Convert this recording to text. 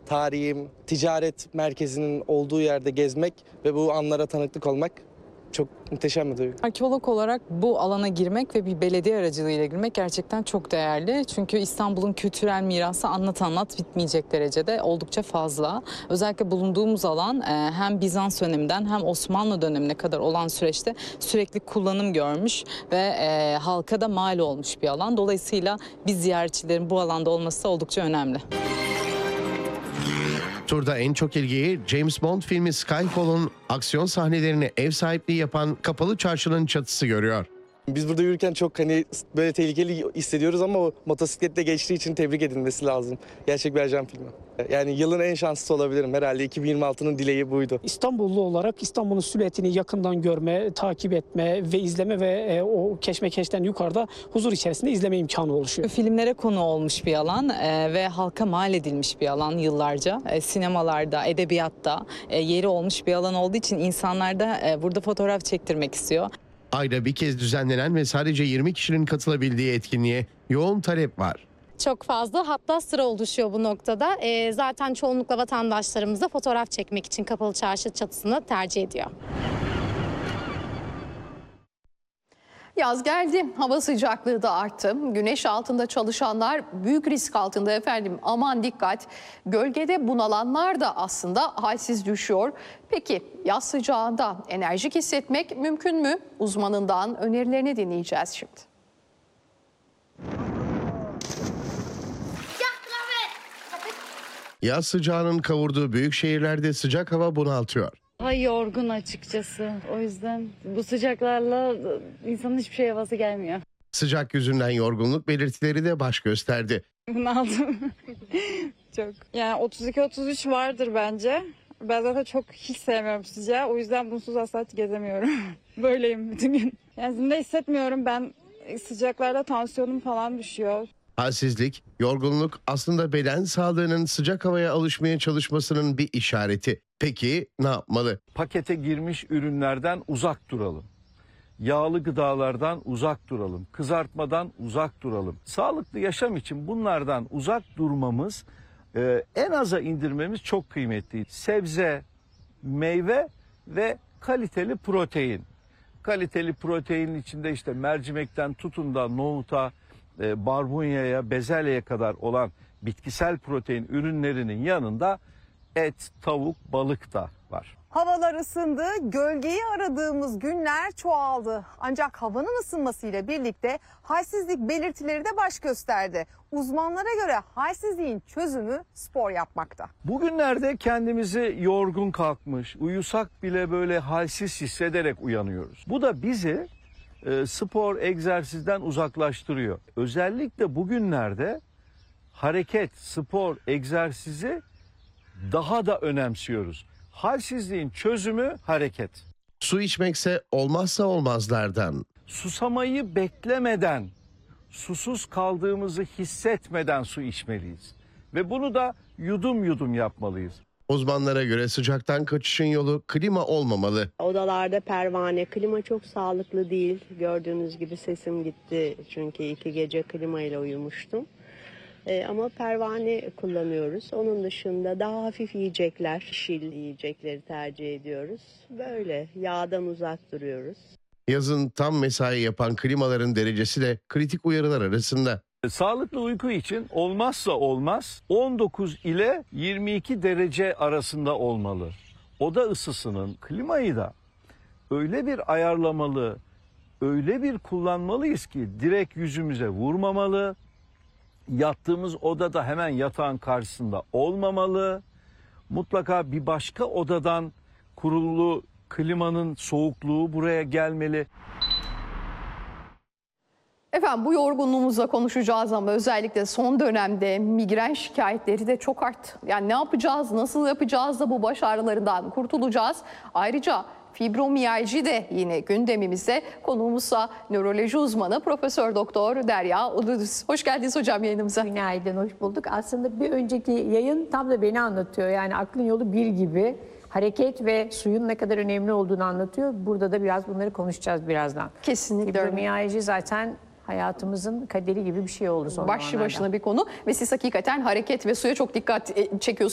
tarihi, ticaret merkezinin olduğu yerde gezmek ve bu anlara tanıklık olmak çok muhteşem bir duygu. Arkeolog olarak bu alana girmek ve bir belediye aracılığıyla girmek gerçekten çok değerli. Çünkü İstanbul'un kültürel mirası anlat bitmeyecek derecede oldukça fazla. Özellikle bulunduğumuz alan hem Bizans döneminden hem Osmanlı dönemine kadar olan süreçte sürekli kullanım görmüş ve halka da mal olmuş bir alan. Dolayısıyla biz ziyaretçilerin bu alanda olması da oldukça önemli. Turda en çok ilgiyi James Bond filmi Skyfall'un aksiyon sahnelerine ev sahipliği yapan Kapalı Çarşı'nın çatısı görüyor. Biz burada yürürken çok böyle tehlikeli hissediyoruz ama o motosikletle geçtiği için tebrik edilmesi lazım. Gerçek bir ajan filmi. Yani yılın en şanslısı olabilirim. Herhalde 2026'nın dileği buydu. İstanbullu olarak İstanbul'un silüetini yakından görme, takip etme ve izleme ve o keşmekeşten yukarıda huzur içerisinde izleme imkanı oluşuyor. Filmlere konu olmuş bir alan ve halka mal edilmiş bir alan yıllarca. Sinemalarda, edebiyatta yeri olmuş bir alan olduğu için insanlar da burada fotoğraf çektirmek istiyor. Ayda bir kez düzenlenen ve sadece 20 kişinin katılabildiği etkinliğe yoğun talep var. Çok fazla, hatta sıra oluşuyor bu noktada. Zaten çoğunlukla vatandaşlarımız da fotoğraf çekmek için Kapalı Çarşı çatısını tercih ediyor. Yaz geldi, hava sıcaklığı da arttı. Güneş altında çalışanlar büyük risk altında efendim, aman dikkat. Gölgede bunalanlar da aslında halsiz düşüyor. Peki yaz sıcağında enerjik hissetmek mümkün mü? Uzmanından önerilerini dinleyeceğiz şimdi. Yaz sıcağının kavurduğu büyük şehirlerde sıcak hava bunaltıyor. Yorgun açıkçası. O yüzden bu sıcaklarla insanın hiçbir şey havası gelmiyor. Sıcak yüzünden yorgunluk belirtileri de baş gösterdi. Bunaldım. Çok. Yani 32-33 vardır bence. Ben zaten çok hiç sevmiyorum sıcağı. O yüzden bunsuz asla gezemiyorum. Böyleyim bütün gün. Yani zinde hissetmiyorum. Ben sıcaklarda tansiyonum falan düşüyor. Halsizlik, yorgunluk aslında beden sağlığının sıcak havaya alışmaya çalışmasının bir işareti. Peki ne yapmalı? Pakete girmiş ürünlerden uzak duralım. Yağlı gıdalardan uzak duralım. Kızartmadan uzak duralım. Sağlıklı yaşam için bunlardan uzak durmamız, en aza indirmemiz çok kıymetli. Sebze, meyve ve kaliteli protein. Kaliteli proteinin içinde işte mercimekten tutun da nohuta, barbunyaya, bezelyeye kadar olan bitkisel protein ürünlerinin yanında et, tavuk, balık da var. Havalar ısındı, gölgeyi aradığımız günler çoğaldı. Ancak havanın ısınmasıyla birlikte halsizlik belirtileri de baş gösterdi. Uzmanlara göre halsizliğin çözümü spor yapmakta. Bugünlerde kendimizi yorgun kalkmış, uyusak bile böyle halsiz hissederek uyanıyoruz. Bu da bizi spor, egzersizden uzaklaştırıyor. Özellikle bugünlerde hareket, spor, egzersizi daha da önemsiyoruz. Halsizliğin çözümü hareket. Su içmekse olmazsa olmazlardan. Susamayı beklemeden, susuz kaldığımızı hissetmeden su içmeliyiz. Ve bunu da yudum yudum yapmalıyız. Uzmanlara göre sıcaktan kaçışın yolu klima olmamalı. Odalarda pervane, klima çok sağlıklı değil. Gördüğünüz gibi sesim gitti çünkü 2 gece klima ile uyumuştum. Ama pervane kullanıyoruz. Onun dışında daha hafif yiyecekler, şil yiyecekleri tercih ediyoruz. Böyle yağdan uzak duruyoruz. Yazın tam mesai yapan klimaların derecesi de kritik uyarılar arasında. Sağlıklı uyku için olmazsa olmaz 19 ile 22 derece arasında olmalı. Oda ısısının klimayı da öyle bir ayarlamalı, öyle bir kullanmalıyız ki direkt yüzümüze vurmamalı. Yattığımız odada hemen yatağın karşısında olmamalı. Mutlaka bir başka odadan kurulu klimanın soğukluğu buraya gelmeli. Efendim bu yorgunluğumuzla konuşacağız ama özellikle son dönemde migren şikayetleri de çok arttı. Yani ne yapacağız, nasıl yapacağız da bu baş ağrılarından kurtulacağız. Ayrıca fibromiyalji de yine gündemimizde. Konuğumuzsa nöroloji uzmanı Profesör Doktor Derya Uludüz. Hoş geldiniz hocam yayınımıza. Günaydın, hoş bulduk. Aslında bir önceki yayın tam da beni anlatıyor. Yani aklın yolu bir gibi. Hareket ve suyun ne kadar önemli olduğunu anlatıyor. Burada da biraz bunları konuşacağız birazdan. Kesinlikle. Fibromiyalji zaten hayatımızın kaderi gibi bir şey oldu son zamanlarda. Başlı başına bir konu ve siz hakikaten hareket ve suya çok dikkat çekiyorsunuz.